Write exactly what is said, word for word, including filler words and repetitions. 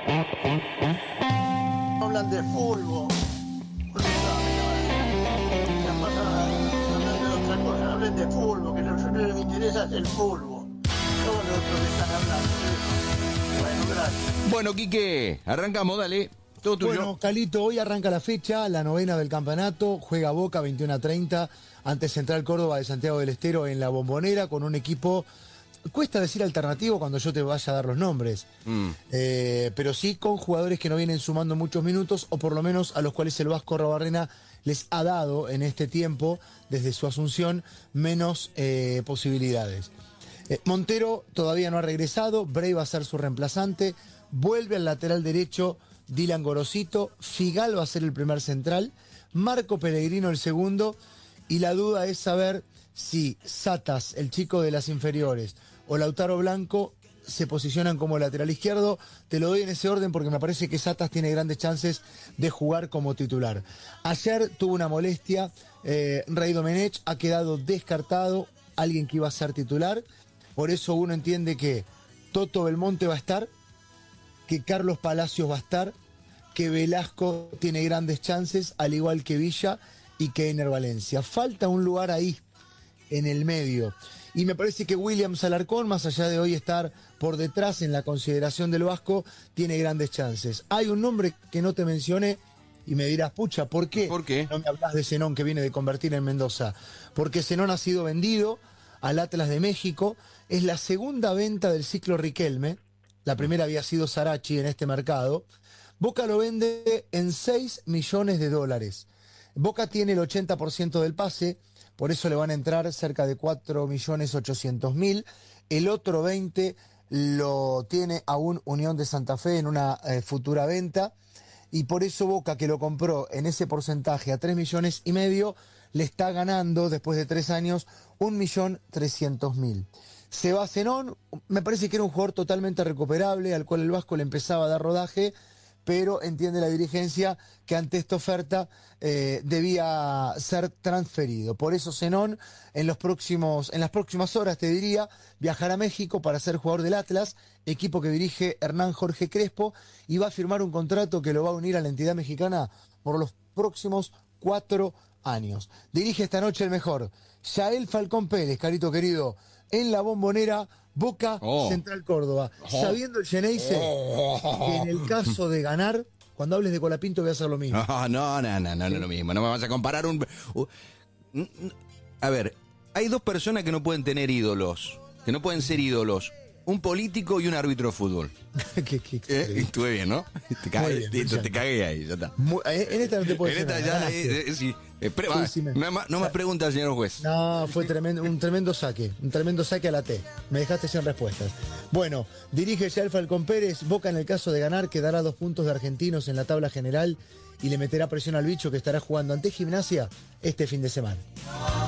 Hablan de fútbol. Hablen de fútbol, que a nosotros lo que interesa es el fútbol. Todos los otros que están hablando. Bueno, gracias. Bueno, Quique, arrancamos, dale. Todo tuyo. Bueno, Calito, hoy arranca la fecha, la novena del campeonato, juega Boca veintiuno a treinta ante Central Córdoba de Santiago del Estero en la Bombonera con un equipo, cuesta decir alternativo cuando yo te vaya a dar los nombres, mm. eh, pero sí con jugadores que no vienen sumando muchos minutos o por lo menos a los cuales el Vasco Arruabarrena les ha dado en este tiempo, desde su asunción, menos eh, posibilidades. Eh, Montero todavía no ha regresado, Bray va a ser su reemplazante, vuelve al lateral derecho Dylan Gorosito, Figal va a ser el primer central, Marco Pellegrino el segundo, y la duda es saber si Satas, el chico de las inferiores, o Lautaro Blanco se posicionan como lateral izquierdo. Te lo doy en ese orden porque me parece que Satas tiene grandes chances de jugar como titular. Ayer tuvo una molestia, eh, Rey Domenech ha quedado descartado, alguien que iba a ser titular, por eso uno entiende que Toto Belmonte va a estar, que Carlos Palacios va a estar, que Velasco tiene grandes chances, al igual que Villa y que Ener Valencia. Falta un lugar ahí, en el medio. Y me parece que Williams Alarcón, más allá de hoy estar por detrás en la consideración del Vasco, tiene grandes chances. Hay un nombre que no te mencioné y me dirás, pucha, ¿por qué? ¿Por qué? No me hablas de Zenón que viene de convertir en Mendoza. Porque Zenón ha sido vendido al Atlas de México. Es la segunda venta del ciclo Riquelme. La primera había sido Sarachi en este mercado. Boca lo vende en seis millones de dólares. Boca tiene el ochenta por ciento del pase, por eso le van a entrar cerca de cuatro millones ochocientos mil. El otro veinte lo tiene aún Unión de Santa Fe en una eh, futura venta. Y por eso Boca, que lo compró en ese porcentaje a tres millones y medio, le está ganando después de tres años un millón trescientos mil. Se va Zenón, me parece que era un jugador totalmente recuperable, al cual el Vasco le empezaba a dar rodaje, pero entiende la dirigencia que ante esta oferta eh, debía ser transferido. Por eso Zenón en, los próximos, en las próximas horas, te diría, viajará a México para ser jugador del Atlas, equipo que dirige Hernán Jorge Crespo, y va a firmar un contrato que lo va a unir a la entidad mexicana por los próximos cuatro años. Dirige esta noche el mejor, Yael Falcón Pérez, Carito querido, en la Bombonera, Boca oh. Central Córdoba. Oh. Sabiendo el Geneise oh. que en el caso de ganar, cuando hables de Colapinto voy a hacer lo mismo. No, no, no, no, no, ¿sí? No es lo mismo. No me vas a comparar un... A ver, hay dos personas que no pueden tener ídolos, que no pueden ser ídolos. Un político y un árbitro de fútbol. ¿Qué, qué, qué, eh, estuve bien, ¿no? Te cagué, bien, te, te cagué ahí, ya está. Muy, en esta no te puedo decir nada. En esta ya, eh, eh, sí. Eh, pre, sí, sí me... No, más, no más preguntas, señor juez. No, fue tremendo, un tremendo saque. Un tremendo saque a la T. Me dejaste sin respuestas. Bueno, dirige ya el Falcón Pérez. Boca, en el caso de ganar, quedará dos puntos de Argentinos en la tabla general y le meterá presión al bicho, que estará jugando ante Gimnasia este fin de semana.